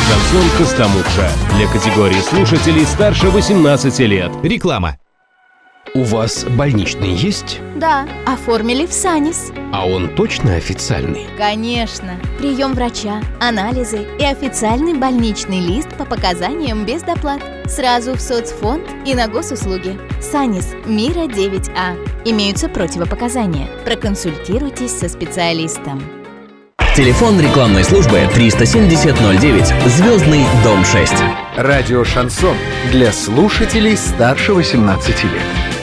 «Шансон Костомукша» для категории слушателей старше 18 лет. Реклама. У вас больничный есть? Да, оформили в САНИС. А он точно официальный? Конечно. Прием врача, анализы и официальный больничный лист по показаниям без доплат. Сразу в соцфонд и на госуслуги. САНИС, Мира 9А. Имеются противопоказания. Проконсультируйтесь со специалистом. Телефон рекламной службы 370-09, Звездный, дом 6. Радио «Шансон» для слушателей старше 18 лет.